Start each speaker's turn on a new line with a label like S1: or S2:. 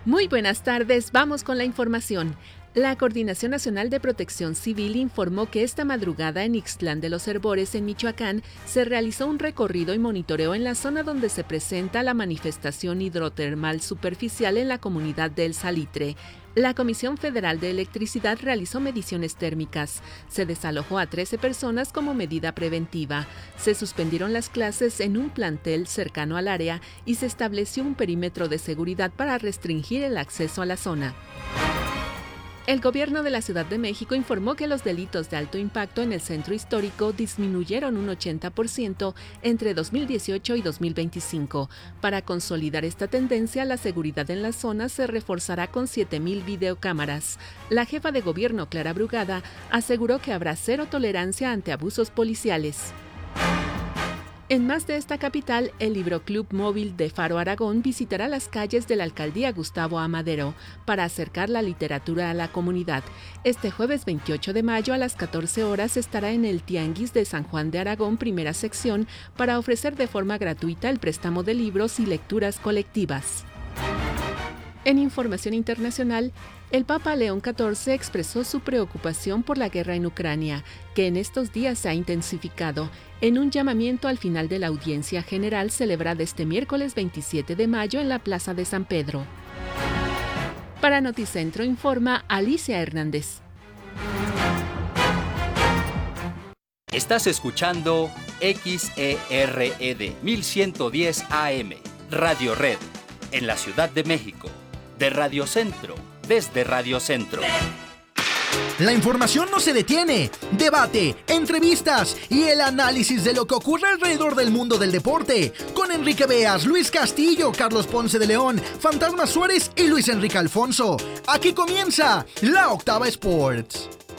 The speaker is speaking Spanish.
S1: Muy buenas tardes, vamos con la información. La Coordinación Nacional de Protección Civil informó que esta madrugada en Ixtlán de los Herbores, en Michoacán, se realizó un recorrido y monitoreo en la zona donde se presenta la manifestación hidrotermal superficial en la comunidad del Salitre. La Comisión Federal de Electricidad realizó mediciones térmicas. Se desalojó a 13 personas como medida preventiva. Se suspendieron las clases en un plantel cercano al área y se estableció un perímetro de seguridad para restringir el acceso a la zona. El gobierno de la Ciudad de México informó que los delitos de alto impacto en el centro histórico disminuyeron un 80% entre 2018 y 2025. Para consolidar esta tendencia, la seguridad en la zona se reforzará con 7,000 videocámaras. La jefa de gobierno, Clara Brugada, aseguró que habrá cero tolerancia ante abusos policiales. En más de esta capital, el Libroclub Móvil de Faro Aragón visitará las calles de la alcaldía Gustavo A. Madero para acercar la literatura a la comunidad. Este jueves 28 de mayo a las 14 horas estará en el Tianguis de San Juan de Aragón, primera sección, para ofrecer de forma gratuita el préstamo de libros y lecturas colectivas. En información internacional, el Papa León XIV expresó su preocupación por la guerra en Ucrania, que en estos días se ha intensificado, en un llamamiento al final de la audiencia general celebrada este miércoles 27 de mayo en la Plaza de San Pedro. Para Noticentro informa Alicia Hernández.
S2: Estás escuchando XERED 1110 AM, Radio Red, en la Ciudad de México. De Radio Centro, desde Radio Centro.
S3: La información no se detiene. Debate, entrevistas y el análisis de lo que ocurre alrededor del mundo del deporte. Con Enrique Beas, Luis Castillo, Carlos Ponce de León, Fantasma Suárez y Luis Enrique Alfonso. Aquí comienza La Octava Sports.